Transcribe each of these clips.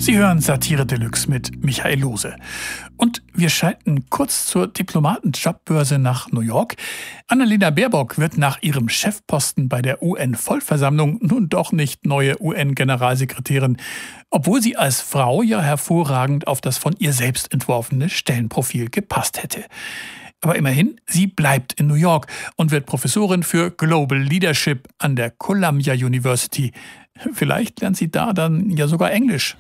Sie hören Satire Deluxe mit Michael Lose. Und wir schalten kurz zur Diplomatenjobbörse nach New York. Annalena Baerbock wird nach ihrem Chefposten bei der UN-Vollversammlung nun doch nicht neue UN-Generalsekretärin, obwohl sie als Frau ja hervorragend auf das von ihr selbst entworfene Stellenprofil gepasst hätte. Aber immerhin, sie bleibt in New York und wird Professorin für Global Leadership an der Columbia University. Vielleicht lernt sie da dann ja sogar Englisch.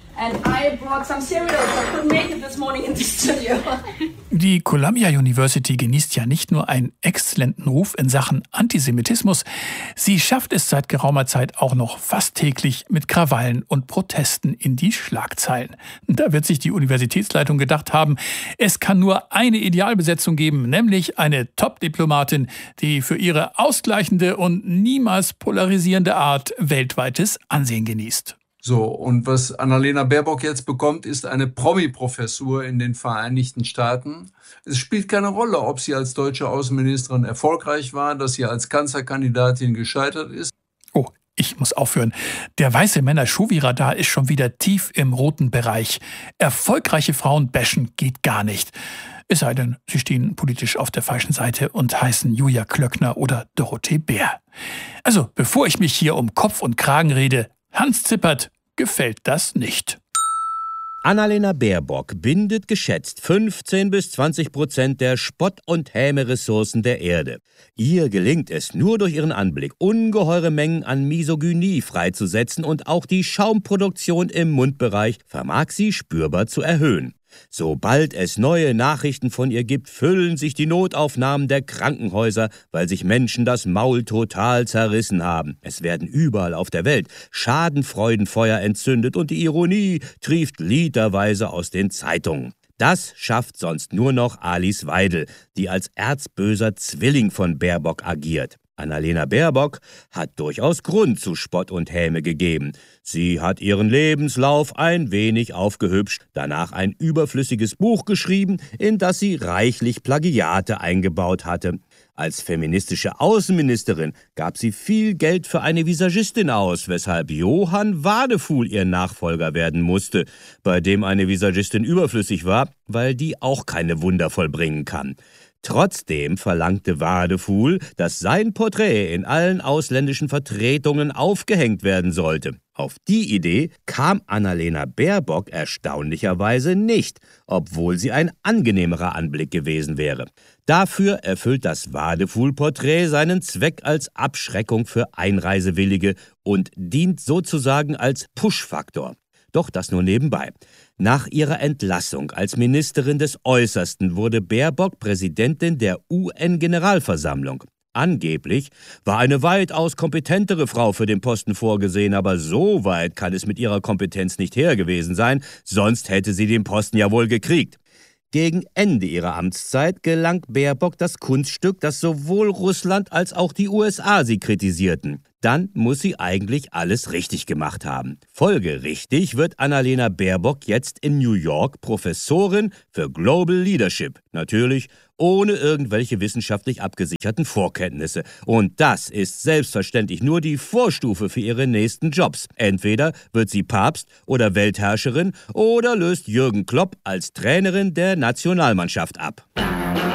Die Columbia University genießt ja nicht nur einen exzellenten Ruf in Sachen Antisemitismus, sie schafft es seit geraumer Zeit auch noch fast täglich mit Krawallen und Protesten in die Schlagzeilen. Da wird sich die Universitätsleitung gedacht haben, es kann nur eine Idealbesetzung geben, nämlich eine Top-Diplomatin, die für ihre ausgleichende und niemals polarisierende Art weltweites Ansehen genießt. So, und was Annalena Baerbock jetzt bekommt, ist eine Promi-Professur in den Vereinigten Staaten. Es spielt keine Rolle, ob sie als deutsche Außenministerin erfolgreich war, dass sie als Kanzlerkandidatin gescheitert ist. Oh, ich muss aufhören. Der weiße Männer-Schuhwi-Radar ist schon wieder tief im roten Bereich. Erfolgreiche Frauen bashen geht gar nicht. Es sei denn, sie stehen politisch auf der falschen Seite und heißen Julia Klöckner oder Dorothee Bär. Also, bevor ich mich hier um Kopf und Kragen rede, Hans Zippert gefällt das nicht. Annalena Baerbock bindet geschätzt 15-20% der Spott- und Häme-Ressourcen der Erde. Ihr gelingt es nur durch ihren Anblick, ungeheure Mengen an Misogynie freizusetzen und auch die Schaumproduktion im Mundbereich vermag sie spürbar zu erhöhen. Sobald es neue Nachrichten von ihr gibt, füllen sich die Notaufnahmen der Krankenhäuser, weil sich Menschen das Maul total zerrissen haben. Es werden überall auf der Welt Schadenfreudenfeuer entzündet und die Ironie trieft literweise aus den Zeitungen. Das schafft sonst nur noch Alice Weidel, die als erzböser Zwilling von Baerbock agiert. Annalena Baerbock hat durchaus Grund zu Spott und Häme gegeben. Sie hat ihren Lebenslauf ein wenig aufgehübscht, danach ein überflüssiges Buch geschrieben, in das sie reichlich Plagiate eingebaut hatte. Als feministische Außenministerin gab sie viel Geld für eine Visagistin aus, weshalb Johann Wadefuhl ihr Nachfolger werden musste, bei dem eine Visagistin überflüssig war, weil die auch keine Wunder vollbringen kann. Trotzdem verlangte Wadefuhl, dass sein Porträt in allen ausländischen Vertretungen aufgehängt werden sollte. Auf die Idee kam Annalena Baerbock erstaunlicherweise nicht, obwohl sie ein angenehmerer Anblick gewesen wäre. Dafür erfüllt das Wadefuhl-Porträt seinen Zweck als Abschreckung für Einreisewillige und dient sozusagen als Push-Faktor. Doch das nur nebenbei. Nach ihrer Entlassung als Ministerin des Äußersten wurde Baerbock Präsidentin der UN-Generalversammlung. Angeblich war eine weitaus kompetentere Frau für den Posten vorgesehen, aber so weit kann es mit ihrer Kompetenz nicht her gewesen sein, sonst hätte sie den Posten ja wohl gekriegt. Gegen Ende ihrer Amtszeit gelang Baerbock das Kunststück, dass sowohl Russland als auch die USA sie kritisierten. Dann muss sie eigentlich alles richtig gemacht haben. Folgerichtig wird Annalena Baerbock jetzt in New York Professorin für Global Leadership. Natürlich ohne irgendwelche wissenschaftlich abgesicherten Vorkenntnisse. Und das ist selbstverständlich nur die Vorstufe für ihre nächsten Jobs. Entweder wird sie Papst oder Weltherrscherin oder löst Jürgen Klopp als Trainerin der Nationalmannschaft ab.